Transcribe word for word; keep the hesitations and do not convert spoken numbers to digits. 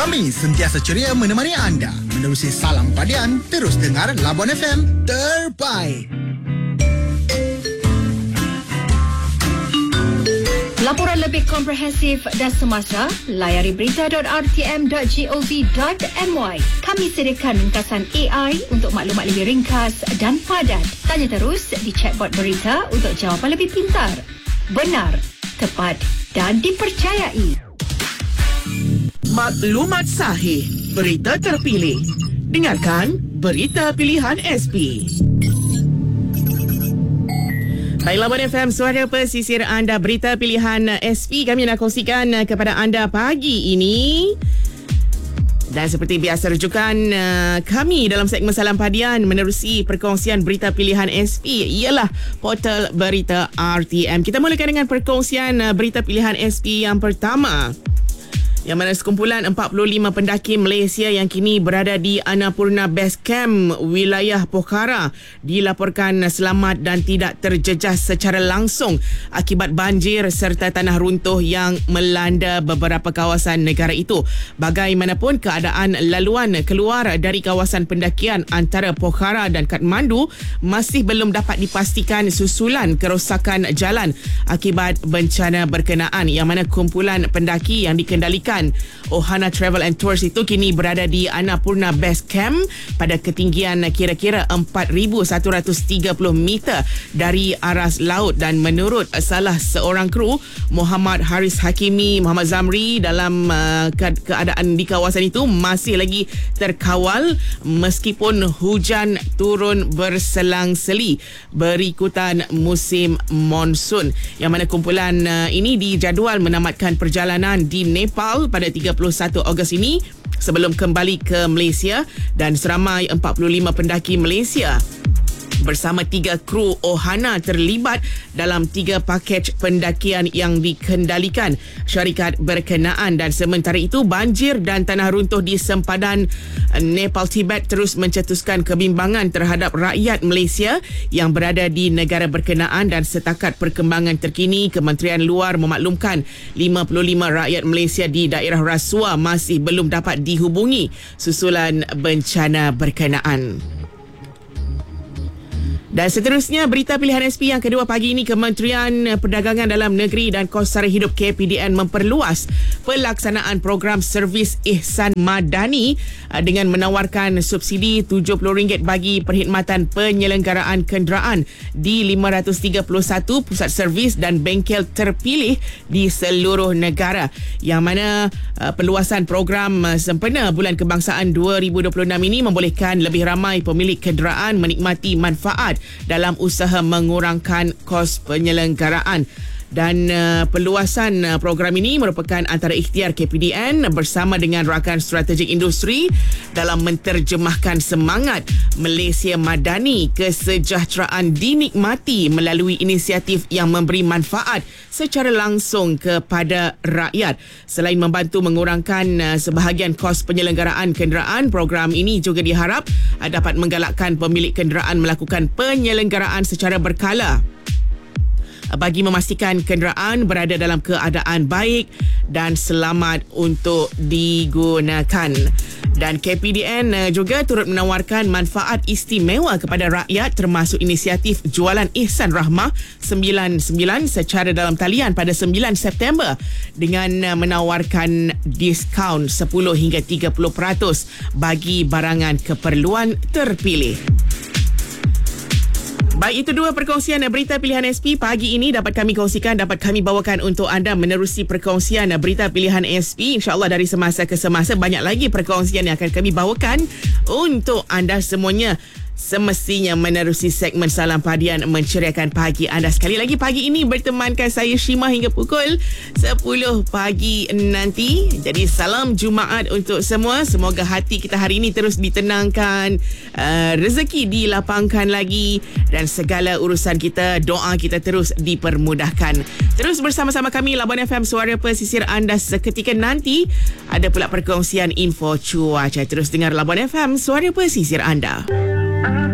Kami sentiasa ceria menemani anda. Menerusi Salam Padian, terus dengar Labuan F M terbaik. Laporan lebih komprehensif dan semasa, layari berita dot r t m dot gov dot m y. Kami sediakan ringkasan A I untuk maklumat lebih ringkas dan padat. Tanya terus di chatbot berita untuk jawapan lebih pintar, benar, tepat dan dipercayai. Maklumat sahih, berita terpilih. Dengarkan Berita Pilihan S P. Baik, Labuan F M, suara pesisir anda, berita pilihan S P kami nak kongsikan kepada anda pagi ini. Dan seperti biasa, rujukan uh, kami dalam segmen Salam Padian menerusi perkongsian berita pilihan S P ialah portal berita R T M. Kita mulakan dengan perkongsian uh, berita pilihan S P yang pertama, yang mana sekumpulan empat puluh lima pendaki Malaysia yang kini berada di Annapurna Base Camp wilayah Pokhara dilaporkan selamat dan tidak terjejas secara langsung akibat banjir serta tanah runtuh yang melanda beberapa kawasan negara itu. Bagaimanapun, keadaan laluan keluar dari kawasan pendakian antara Pokhara dan Kathmandu masih belum dapat dipastikan susulan kerosakan jalan akibat bencana berkenaan, yang mana kumpulan pendaki yang dikendalikan Ohana Travel and Tours itu kini berada di Annapurna Base Camp pada ketinggian kira-kira empat ribu seratus tiga puluh meter dari aras laut. Dan menurut salah seorang kru, Muhammad Haris Hakimi Muhammad Zamri, dalam uh, ke- keadaan di kawasan itu masih lagi terkawal meskipun hujan turun berselang-seli berikutan musim monsun, yang mana kumpulan uh, ini dijadual menamatkan perjalanan di Nepal pada tiga puluh satu Ogos ini sebelum kembali ke Malaysia. Dan seramai empat puluh lima pendaki Malaysia bersama tiga kru Ohana terlibat dalam tiga pakej pendakian yang dikendalikan syarikat berkenaan. Dan sementara itu, banjir dan tanah runtuh di sempadan Nepal Tibet terus mencetuskan kebimbangan terhadap rakyat Malaysia yang berada di negara berkenaan. Dan setakat perkembangan terkini, Kementerian Luar memaklumkan lima puluh lima rakyat Malaysia di daerah Rasuah masih belum dapat dihubungi susulan bencana berkenaan. Dan seterusnya, berita pilihan S P yang kedua pagi ini, Kementerian Perdagangan Dalam Negeri dan Kos Sara Hidup K P D N memperluas pelaksanaan program servis Ihsan Madani dengan menawarkan subsidi tujuh puluh ringgit bagi perkhidmatan penyelenggaraan kenderaan di lima ratus tiga puluh satu pusat servis dan bengkel terpilih di seluruh negara, yang mana uh, perluasan program uh, sempena Bulan Kebangsaan dua ribu dua puluh enam ini membolehkan lebih ramai pemilik kenderaan menikmati manfaat dalam usaha mengurangkan kos penyelenggaraan. Dan uh, perluasan uh, program ini merupakan antara ikhtiar K P D N bersama dengan rakan strategik industri dalam menterjemahkan semangat Malaysia Madani, kesejahteraan dinikmati melalui inisiatif yang memberi manfaat secara langsung kepada rakyat. Selain membantu mengurangkan uh, sebahagian kos penyelenggaraan kenderaan, program ini juga diharap uh, dapat menggalakkan pemilik kenderaan melakukan penyelenggaraan secara berkala bagi memastikan kenderaan berada dalam keadaan baik dan selamat untuk digunakan. Dan K P D N juga turut menawarkan manfaat istimewa kepada rakyat termasuk inisiatif jualan Ihsan Rahmah sembilan sembilan secara dalam talian pada sembilan September dengan menawarkan diskaun sepuluh hingga tiga puluh peratus bagi barangan keperluan terpilih. Baik, itu dua perkongsian berita pilihan S P pagi ini dapat kami kongsikan, dapat kami bawakan untuk anda menerusi perkongsian berita pilihan S P. InsyaAllah dari semasa ke semasa banyak lagi perkongsian yang akan kami bawakan untuk anda semuanya. Semestinya menerusi segmen Salam Padian menceriakan pagi anda. Sekali lagi, pagi ini bertemankan saya Shima hingga pukul sepuluh pagi nanti. Jadi salam Jumaat untuk semua. Semoga hati kita hari ini terus ditenangkan, uh, rezeki dilapangkan lagi dan segala urusan kita, doa kita terus dipermudahkan. Terus bersama-sama kami Labuan F M, suara pesisir anda. Seketika nanti ada pula perkongsian info cuaca. Terus dengar Labuan F M, suara pesisir anda.